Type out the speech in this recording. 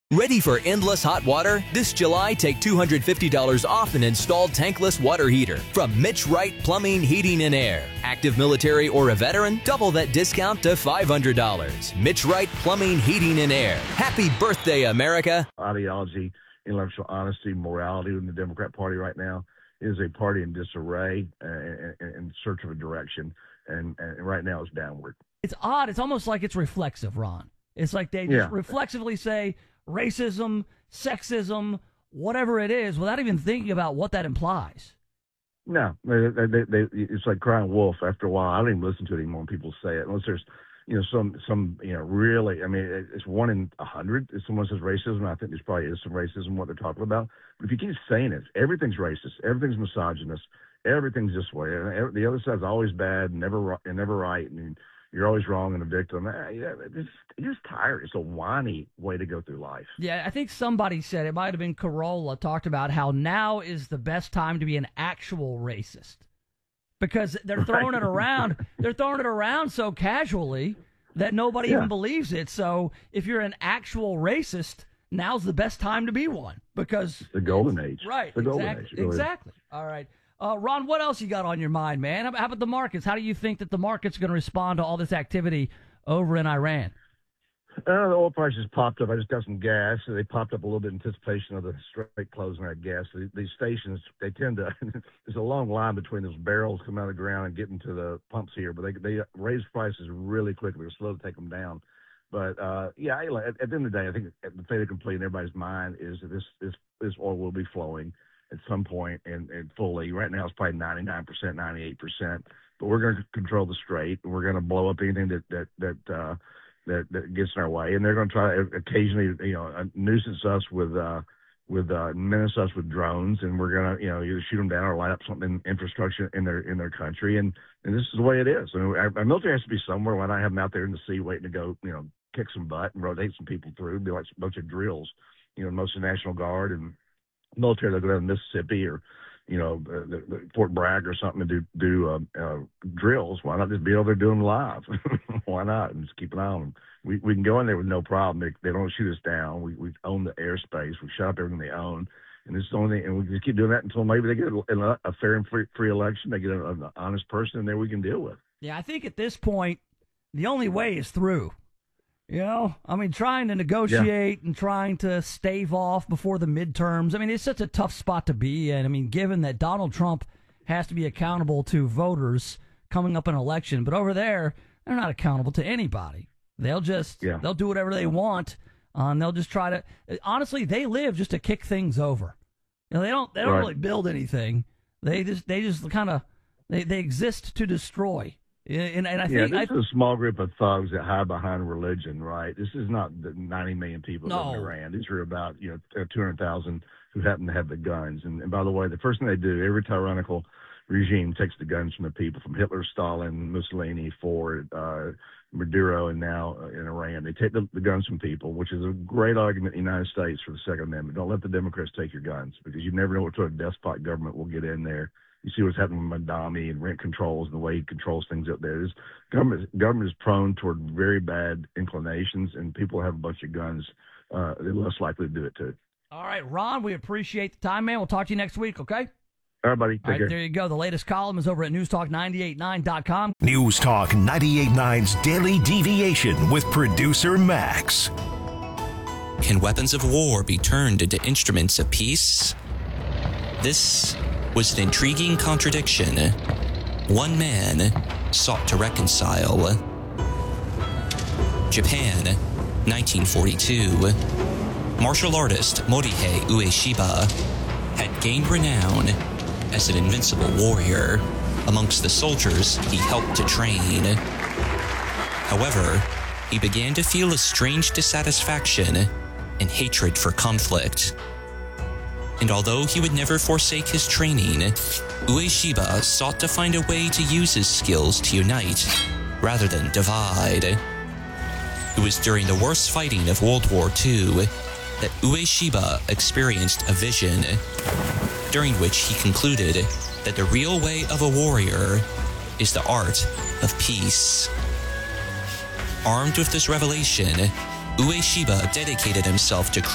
Ready for endless hot water? This July, take $250 off an installed tankless water heater from Mitch Wright Plumbing, Heating, and Air. Active military or a veteran? Double that discount to $500. Mitch Wright Plumbing, Heating, and Air. Happy birthday, America. Ideology, intellectual honesty, morality in the Democrat Party right now is a party in disarray and in search of a direction. And right now it's downward. It's odd. It's almost like it's reflexive, Ron. It's like they just reflexively say racism, sexism, whatever it is, without even thinking about what that implies. No, it's like crying wolf. After a while, I don't even listen to it anymore when people say it, unless there's, some really. I mean, it's 1 in 100. If someone says racism, I think there's probably is some racism what they're talking about. But if you keep saying it, everything's racist, everything's misogynist, everything's this way, and the other side's always bad, and never right, and you're always wrong and a victim. You're just tired. It's a whiny way to go through life. Yeah, I think somebody said, it might have been Carolla, talked about how now is the best time to be an actual racist. Because they're throwing it around. They're throwing it around so casually that nobody even believes it. So if you're an actual racist, now's the best time to be one. Because it's the golden age. Right. The golden age. Really. Exactly. All right. Ron, what else you got on your mind, man? How about the markets? How do you think that the market's going to respond to all this activity over in Iran? The oil prices popped up. I just got some gas. They popped up a little bit in anticipation of the straight closing of gas. These stations, they tend to, there's a long line between those barrels coming out of the ground and getting to the pumps here, but they raise prices really quickly. They're slow to take them down. But, at the end of the day, I think the fait accompli in everybody's mind is that this oil will be flowing at some point and fully. Right now it's probably 99%, 98%, but we're going to control the strait, and we're going to blow up anything that gets in our way. And they're going to try to occasionally, nuisance us with menace us with drones, and we're going to, either shoot them down or light up something infrastructure in their country. And this is the way it is. I mean, our military has to be somewhere. Why not have them out there in the sea waiting to go, kick some butt and rotate some people through? It'd be like a bunch of drills, most of the National Guard and military, they'll go down to Mississippi or, the Fort Bragg or something to do drills. Why not just be over there doing them live? Why not? And just keep an eye on them. We can go in there with no problem. They don't shoot us down. We own the airspace. We shut up everything they own. And this is the only thing, and we just keep doing that until maybe they get a fair and free election. They get an honest person, and there we can deal with. Yeah, I think at this point, the only way is through. Trying to negotiate and trying to stave off before the midterms. I mean, it's such a tough spot to be in. I mean, given that Donald Trump has to be accountable to voters coming up in an election, but over there, they're not accountable to anybody. They'll just, they'll do whatever they want. And they'll just try to, honestly, they live just to kick things over. They don't really build anything. They just kind of, they exist to destroy. And I think this is a small group of thugs that hide behind religion, right? This is not the 90 million people that live in Iran. These are about 200,000 who happen to have the guns. And by the way, the first thing they do, every tyrannical regime takes the guns from the people, from Hitler, Stalin, Mussolini, Ford, Maduro, and now in Iran. They take the guns from people, which is a great argument in the United States for the Second Amendment. Don't let the Democrats take your guns, because you never know what sort of despot government will get in there. You see what's happening with Madami and rent controls and the way he controls things up there. This government is prone toward very bad inclinations, and people have a bunch of guns. They're less likely to do it too. All right, Ron, we appreciate the time, man. We'll talk to you next week, okay? All right, buddy. Take care. There you go. The latest column is over at newstalk989.com. News Talk 98.9's Daily Deviation with producer Max. Can weapons of war be turned into instruments of peace? This was an intriguing contradiction. One man sought to reconcile. Japan, 1942. Martial artist Morihei Ueshiba had gained renown as an invincible warrior amongst the soldiers he helped to train. However, he began to feel a strange dissatisfaction and hatred for conflict. And although he would never forsake his training, Ueshiba sought to find a way to use his skills to unite rather than divide. It was during the worst fighting of World War II that Ueshiba experienced a vision, during which he concluded that the real way of a warrior is the art of peace. Armed with this revelation, Ueshiba dedicated himself to